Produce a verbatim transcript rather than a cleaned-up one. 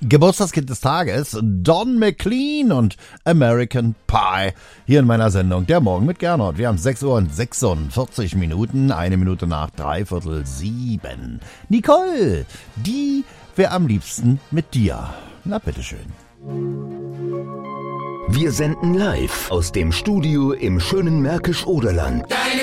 Geburtstagskind des Tages, Don McLean und American Pie. Hier in meiner Sendung Der Morgen mit Gernot. Wir haben sechs Uhr und sechsundvierzig Minuten, eine Minute nach dreiviertel sieben. Nicole, die wäre am liebsten mit dir. Na, bitteschön. Wir senden live aus dem Studio im schönen Märkisch-Oderland. Deine